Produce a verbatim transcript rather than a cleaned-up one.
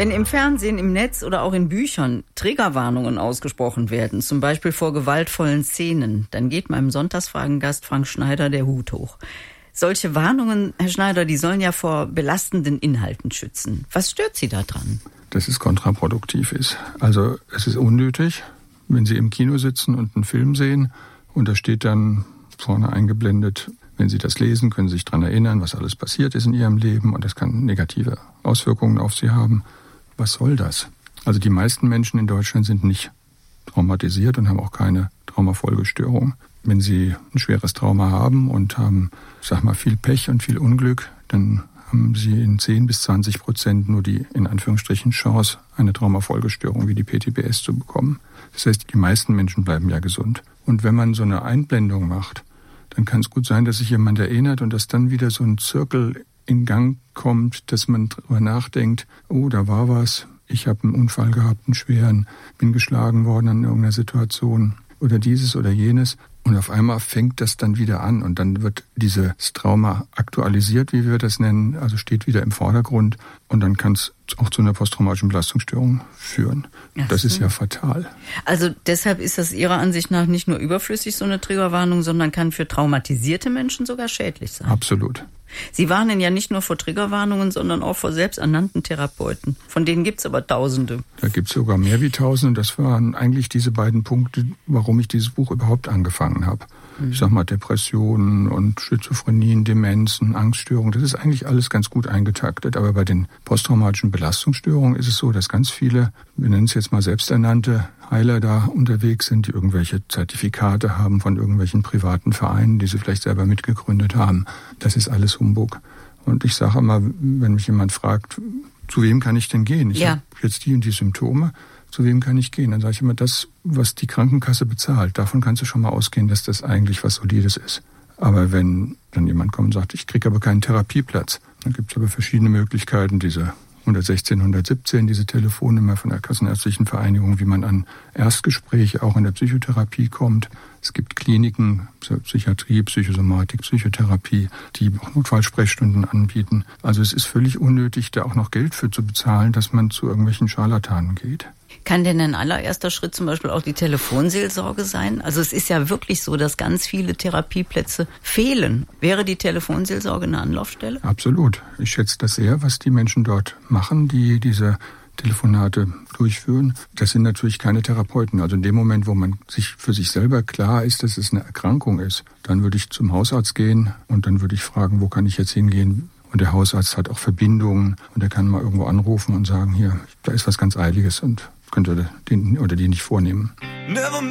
Wenn im Fernsehen, im Netz oder auch in Büchern Triggerwarnungen ausgesprochen werden, zum Beispiel vor gewaltvollen Szenen, dann geht meinem Sonntagsfragengast Frank Schneider der Hut hoch. Solche Warnungen, Herr Schneider, die sollen ja vor belastenden Inhalten schützen. Was stört Sie daran? Dass es kontraproduktiv ist. Also es ist unnötig, wenn Sie im Kino sitzen und einen Film sehen und da steht dann vorne eingeblendet, wenn Sie das lesen, können Sie sich daran erinnern, was alles passiert ist in Ihrem Leben und das kann negative Auswirkungen auf Sie haben. Was soll das? Also die meisten Menschen in Deutschland sind nicht traumatisiert und haben auch keine Traumafolgestörung. Wenn Sie ein schweres Trauma haben und haben, ich sag mal, viel Pech und viel Unglück, dann haben Sie in zehn bis zwanzig Prozent nur die, in Anführungsstrichen, Chance, eine Traumafolgestörung wie die P T B S zu bekommen. Das heißt, die meisten Menschen bleiben ja gesund. Und wenn man so eine Einblendung macht, dann kann es gut sein, dass sich jemand erinnert und dass dann wieder so ein Zirkel in Gang kommt, dass man darüber nachdenkt, oh, da war was, ich habe einen Unfall gehabt, einen schweren, bin geschlagen worden in irgendeiner Situation oder dieses oder jenes. Und auf einmal fängt das dann wieder an und dann wird dieses Trauma aktualisiert, wie wir das nennen, also steht wieder im Vordergrund und dann kann es auch zu einer posttraumatischen Belastungsstörung führen. Ach das so. ist ja fatal. Also deshalb ist das Ihrer Ansicht nach nicht nur überflüssig, so eine Triggerwarnung, sondern kann für traumatisierte Menschen sogar schädlich sein. Absolut. Sie warnen ja nicht nur vor Triggerwarnungen, sondern auch vor selbsternannten Therapeuten. Von denen gibt es aber Tausende. Da gibt es sogar mehr wie Tausende. Das waren eigentlich diese beiden Punkte, warum ich dieses Buch überhaupt angefangen habe. Mhm. Ich sag mal Depressionen und Schizophrenien, Demenzen, Angststörungen. Das ist eigentlich alles ganz gut eingetaktet. Aber bei den posttraumatischen Belastungsstörungen ist es so, dass ganz viele, wir nennen es jetzt mal selbsternannte Heiler da unterwegs sind, die irgendwelche Zertifikate haben von irgendwelchen privaten Vereinen, die sie vielleicht selber mitgegründet haben. Das ist alles Humbug. Und ich sage immer, wenn mich jemand fragt, zu wem kann ich denn gehen? Ich ja. habe jetzt die und die Symptome, zu wem kann ich gehen? Dann sage ich immer, das, was die Krankenkasse bezahlt, davon kannst du schon mal ausgehen, dass das eigentlich was Solides ist. Aber wenn dann jemand kommt und sagt, ich kriege aber keinen Therapieplatz, dann gibt es aber verschiedene Möglichkeiten, diese hundertsechzehn, hundertsiebzehn, diese Telefonnummer von der Kassenärztlichen Vereinigung, wie man an Erstgespräche auch in der Psychotherapie kommt. Es gibt Kliniken, Psychiatrie, Psychosomatik, Psychotherapie, die auch Notfallsprechstunden anbieten. Also es ist völlig unnötig, da auch noch Geld für zu bezahlen, dass man zu irgendwelchen Scharlatanen geht. Kann denn ein allererster Schritt zum Beispiel auch die Telefonseelsorge sein? Also es ist ja wirklich so, dass ganz viele Therapieplätze fehlen. Wäre die Telefonseelsorge eine Anlaufstelle? Absolut. Ich schätze das sehr, was die Menschen dort machen, die diese Telefonate durchführen. Das sind natürlich keine Therapeuten. Also in dem Moment, wo man sich für sich selber klar ist, dass es eine Erkrankung ist, dann würde ich zum Hausarzt gehen und dann würde ich fragen, wo kann ich jetzt hingehen? Und der Hausarzt hat auch Verbindungen und er kann mal irgendwo anrufen und sagen, hier, da ist was ganz Eiliges und könnte den oder die nicht vornehmen.